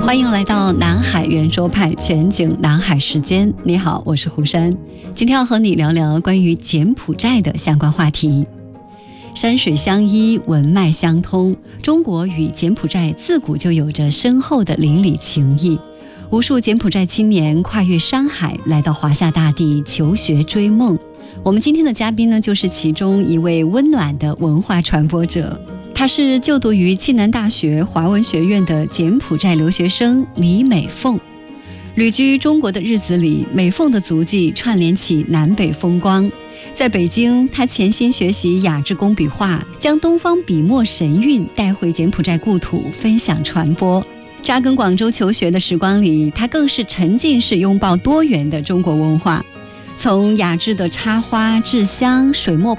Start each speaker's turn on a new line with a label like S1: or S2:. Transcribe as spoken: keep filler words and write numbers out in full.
S1: 欢迎来到南海圆桌派全景南海时间。你好，我是胡珊，今天要和你聊聊关于柬埔寨的相关话题。山水相依，文脉相通，中国与柬埔寨自古就有着深厚的邻里情谊。无数柬埔寨青年跨越山海来到华夏大地求学追梦。我们今天的嘉宾呢，就是其中一位温暖的文化传播者，他是就读于暨南大学华文学院的柬埔寨留学生李美凤。旅居中国的日子里，美凤的足迹串联起南北风光。在北京，她潜心学习雅致工笔画，将东方笔墨神韵带回柬埔寨故土，分享传播。扎根广州求学的时光里，她更是沉浸式拥抱多元的中国文化，从雅致的插花、制香、水墨